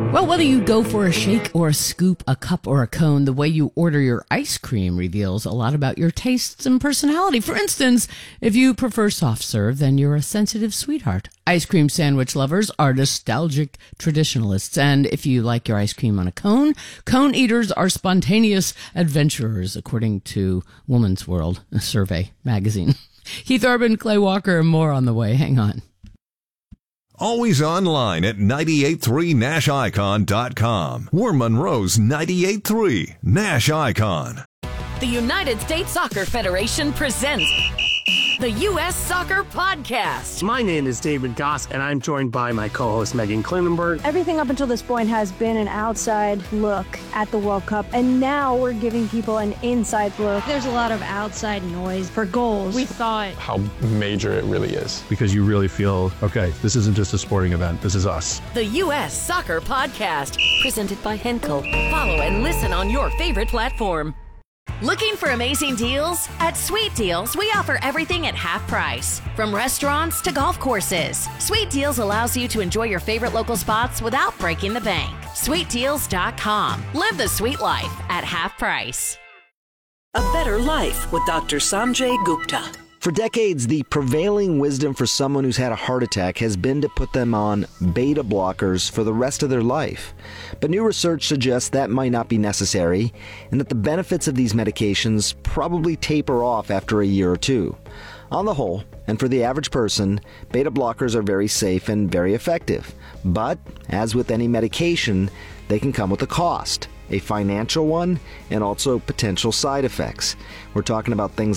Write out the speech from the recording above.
Well, whether you go for a shake or a scoop, a cup or a cone, the way you order your ice cream reveals a lot about your tastes and personality. For instance, if you prefer soft serve, then you're a sensitive sweetheart. Ice cream sandwich lovers are nostalgic traditionalists. And if you like your ice cream on a cone, cone eaters are spontaneous adventurers, according to Woman's World, a survey magazine. Heath Urban, Clay Walker, and more on the way. Hang on. Always online at 983nashicon.com. We're Monroe's 98.3 Nash Icon. The United States Soccer Federation presents the U.S. Soccer Podcast. My name is David Goss, and I'm joined by my co-host Megan Klinenberg. Everything up until this point has been an outside look at the World Cup, and now we're giving people an inside look. There's a lot of outside noise for goals. We thought how major it really is. Because you really feel, okay, this isn't just a sporting event, this is us. The U.S. Soccer Podcast, presented by Henkel. Follow and listen on your favorite platform. Looking for amazing deals? At Sweet Deals, we offer everything at half price. From restaurants to golf courses, Sweet Deals allows you to enjoy your favorite local spots without breaking the bank. SweetDeals.com. Live the sweet life at half price. A Better Life with Dr. Sanjay Gupta. For decades, the prevailing wisdom for someone who's had a heart attack has been to put them on beta blockers for the rest of their life. But new research suggests that might not be necessary, and that the benefits of these medications probably taper off after a year or two. On the whole, and for the average person, beta blockers are very safe and very effective. But, as with any medication, they can come with a cost, a financial one, and also potential side effects. We're talking about things